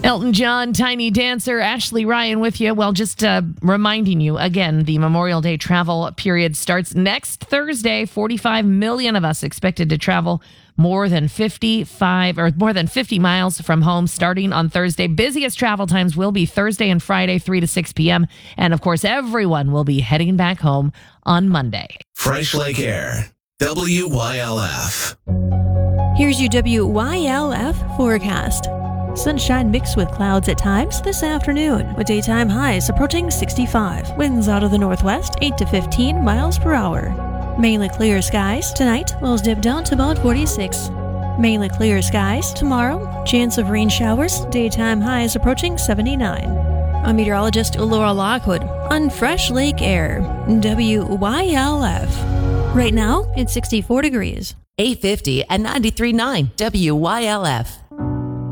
Elton John, Tiny Dancer, Ashley Ryan with you. Well, just reminding you again, the Memorial Day travel period starts next Thursday. 45 million of us expected to travel more than 50 miles from home starting on Thursday. Busiest travel times will be Thursday and Friday, 3 to 6 p.m. And of course, everyone will be heading back home on Monday. Fresh Lake Air, WYLF. Here's your WYLF forecast. Sunshine mixed with clouds at times this afternoon, with daytime highs approaching 65. Winds out of the northwest, 8 to 15 miles per hour. Mainly clear skies. Tonight, lows dip down to about 46. Mainly clear skies. Tomorrow, chance of rain showers. Daytime highs approaching 79. I'm meteorologist Laura Lockwood on Fresh Lake Air, WYLF. Right now, it's 64 degrees. 850 and 93.9 WYLF.